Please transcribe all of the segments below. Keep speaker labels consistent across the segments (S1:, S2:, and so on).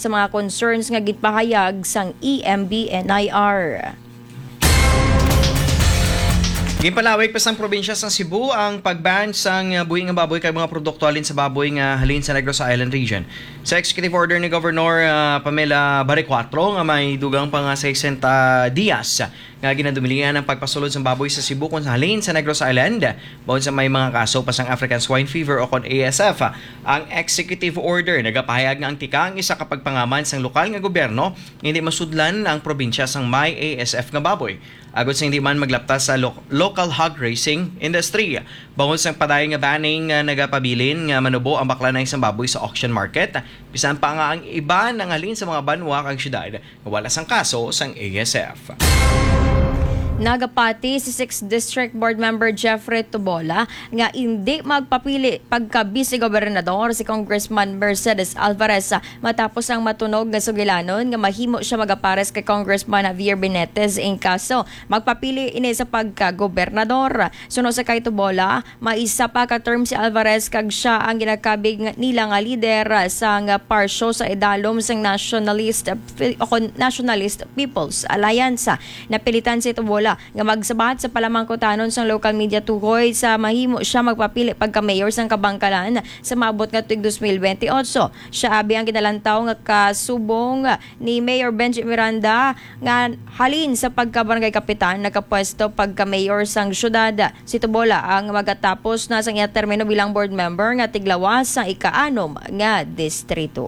S1: sa mga concerns nga gipahayag sang EMB-NIR.
S2: Ginpalawig pa sang probinsya sa Cebu ang pagban sang buhing nga baboy kay mga produkto alin sa baboy nga halin sa Negros Island region. Sa executive order ni Governor Pamela Baricuatro nga may dugang pa nga 60 dias nga ginadumilingan ang pagpasulod sa baboy sa Cebu kung halin sa Negros Island. Bawod sa may mga kaso pa sang African Swine Fever o kon ASF. Ang executive order nagapahayag nga ang tika ang isa kapag pangaman sang lokal nga gobyerno hindi masudlan ang probinsya sang may ASF nga baboy. Agod sa hindi man maglaptas sa local hog racing industry. Bangod sa padayon nga banning nagapabilin nga manubo ang bakla na isang baboy sa auction market. Bisan pa nga ang iba nang halin sa mga banwa kang syudad nga wala sang kaso sang ASF.
S1: Nagapati si 6th District Board Member Jeffrey Tubola nga hindi magpapili pagka-vice gobernador si Congressman Mercedes Alvarez matapos ang matunog nga sugilanon nga mahimo siya magapares kay Congressman Javier Benitez in kaso magpapili ini sa pagka-gobernador. Suno sa kay Tubola, maisa pa ka term si Alvarez kag siya ang ginakabig nila nga lider sa parsyo sa idalom sang Nationalist People's Alliance. Napilitan si Tubola nga magsabat sa palamangkutanon sa local media tukoy sa mahimo siya magpapili pagka-mayor sang Kabangkalan sa maabot nga tuig 2028. Siya abi ang ginalantaw nga kasubong ni Mayor Benji Miranda nga halin sa pagka-barangay kapitan nakapwesto pagka-mayor sang syudad. Si Tubola ang magatapos na sang iya termino bilang board member nga tiglawas sa ika-6 nga distrito.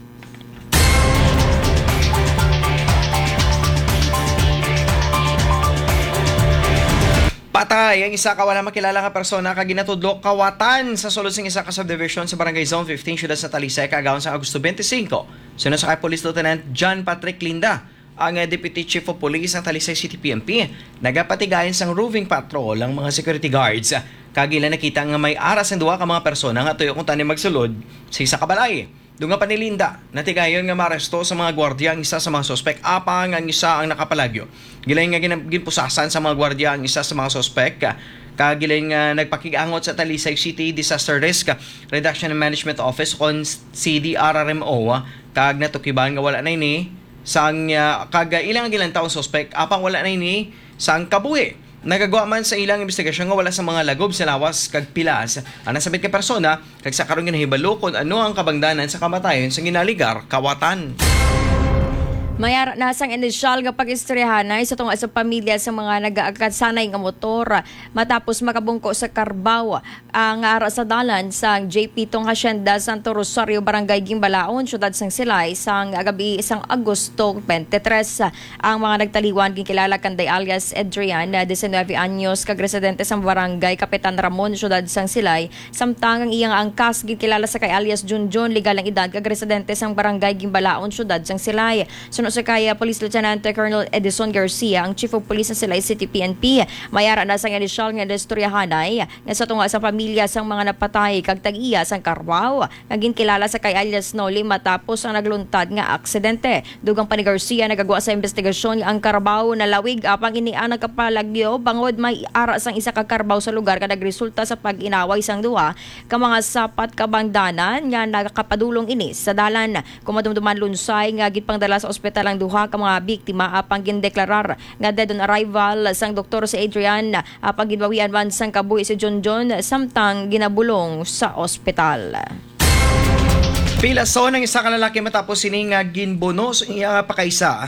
S2: Patay ang isa ka wala makilala nga persona kag ginatudlo kawatan sa sulod sing isa ka subdivision sa Barangay Zone 15 siyudad sa Talisay kagawon sa Agosto 25. Suno sa kay Police Lieutenant John Patrick Linda, ang Deputy Chief of Police ng Talisay City PNP, nagapatigayon sang roving patrol ang mga security guards. Kagila nakita nga may aras ng duwa ka mga persona nga tuyo kung tani magsulod sa isa ka balay. Dunga pa ni Linda, natigayon nga maresto sa mga gwardiya ang isa sa mga sospek apang ang isa ang nakapalagyo. Gilay nga ginpusasan sa mga gwardiya ang isa sa mga sospek. Kagilay nga nagpakigangot sa Talisay City Disaster Risk Reduction and Management Office kon CDRRMO. Kag natukiban nga wala na ini sang kag ilang gilang taong sospek apang wala na ini sang kabuhi. Nagagawa man sa ilang investigasyon nga wala sa mga lagob sa lawas kag pilas ang nasabit ka persona kag sa karon nga nahibalo kung ano ang kabangdanan sa kamatayon sa ginaligar kawatan.
S1: Mayara na sang inisyal nga pag-istoryahanay sa tunga sa pamilya sa mga nag-aagsanay nga motor matapos makabungko sa Carbaw ang ara sa dalan sang JP tong Hacienda Santo Rosario Barangay Gimbalaon syudad sang Silay sang gabi isang Agosto 23. Ang mga nagtaliwan ginkilala kanday alias Adrian 19 anyos kag residente sa barangay Kapitan Ramon syudad sang Silay samtang ang iyang angkas ginkilala sa kay alias Junjun legal ang edad kag residente sang barangay Gimbalaon syudad sang Silay. Sa kaya Police Lieutenant Colonel Edison Garcia, ang Chief of Police sa Silay City PNP, mayara na sang inisyal nga istoryahanay nga sa tunga sa pamilya sang mga napatay kag tag-iya sang Carbaw nga kilala sa kay alias Noli matapos ang nagluntad nga aksidente. Dugang pa ni Garcia nagagawa sa investigasyon nga ang Carbaw na lawig apang inian nagkapalagyo bangod may ara sang isa ka Carbaw sa lugar nga nagresulta sa pag-inaway sang duwa ka mga sapat kabangdanan nga nakapadulong ini sa dalan. Kumadumduman lunsay nga gipangdala sa ospital ang duha ka mga biktima apang gindeklarar nga dead on arrival sang doktor si Adrian apang ginbawian man sang kabuhi si Junjun samtang ginabulong sa ospital.
S2: Pilason ng isa ka lalaki matapos sining ginbono sa iya pakaisa.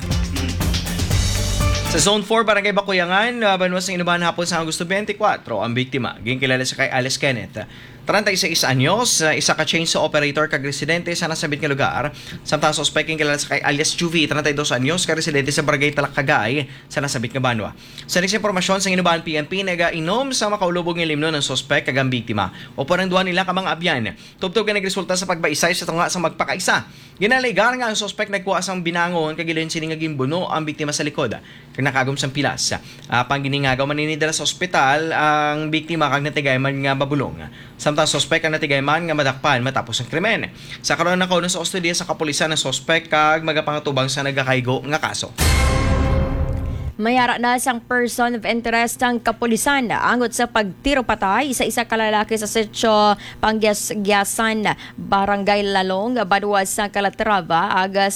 S2: Sa Zone 4, Barangay Bakuyangan, Banwas ng Inubahan hapon sa Agosto 24, ang biktima, ginkilala sa kay Alice Kenneth. 36 anyos, isa ka chainsaw operator kag residente sa nasabit nga lugar. Samtang suspeking kilala sa kay alias Juvie, 32 anyos, ka residente sa Barangay Talakagay sa nasabit nga banwa. Sa next impormasyon sa Inubahan PNP, nagainom sa makaulubog ng limno ng suspek kag ang biktima. O parang duha nila ka mga abyan. Tubtog nga nagresulta sa pagbaisay sa tunga sa magpakaisa. Ginaligar nga ang suspek nagkuha sang binangon kag ilin sini nga gimbuno ang biktima sa likod. Kag nakagom sang pilas. Pang giningagaw maninidala sa ospital ang biktima kag natigay man nga mabulong. Samtang sospek ang natigayman nga madakpan matapos ang krimen. Sa karon na kauno sa ostudya sa kapulisan ng sospek kag magapangatubang sa nagakaygo nga kaso.
S1: Mayara na sang person of interest ang kapulisan angot sa pagtiro patay isa kalalaki sa Sitio Pangyas-Gyasan, Barangay Lalong, Banuas sa Calatrava,